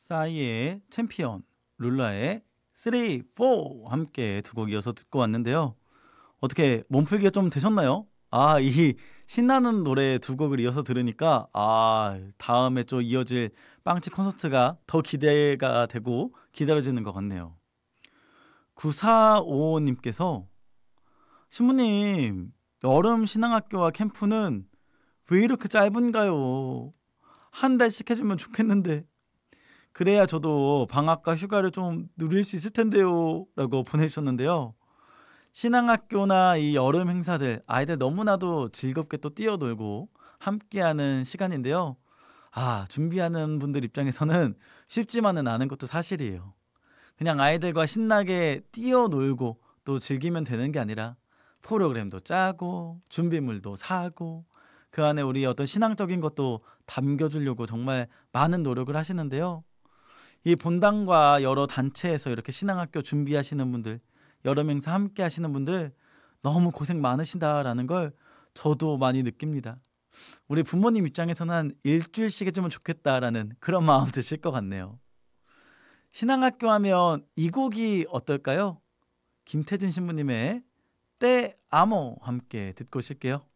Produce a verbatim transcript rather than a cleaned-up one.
싸이의 챔피언, 룰라의 쓰리, 포 함께 두 곡 이어서 듣고 왔는데요. 어떻게 몸풀기가 좀 되셨나요? 아, 이 신나는 노래 두 곡을 이어서 들으니까 아, 다음에 또 이어질 빵집 콘서트가 더 기대가 되고 기다려지는 것 같네요. 구사오오님께서 신부님, 여름 신앙학교와 캠프는 왜 이렇게 짧은가요? 한 달씩 해주면 좋겠는데 그래야 저도 방학과 휴가를 좀 누릴 수 있을 텐데요. 라고 보내주셨는데요. 신앙학교나 이 여름 행사들 아이들 너무나도 즐겁게 또 뛰어놀고 함께하는 시간인데요. 아, 준비하는 분들 입장에서는 쉽지만은 않은 것도 사실이에요. 그냥 아이들과 신나게 뛰어놀고 또 즐기면 되는 게 아니라 프로그램도 짜고 준비물도 사고 그 안에 우리 어떤 신앙적인 것도 담겨주려고 정말 많은 노력을 하시는데요. 이 본당과 여러 단체에서 이렇게 신앙학교 준비하시는 분들, 여름 행사 함께 하시는 분들 너무 고생 많으신다라는 걸 저도 많이 느낍니다. 우리 부모님 입장에서는 한 일주일씩 해주면 좋겠다라는 그런 마음 드실 것 같네요. 신앙학교 하면 이 곡이 어떨까요? 김태진 신부님의 때 아모 함께 듣고 오실게요.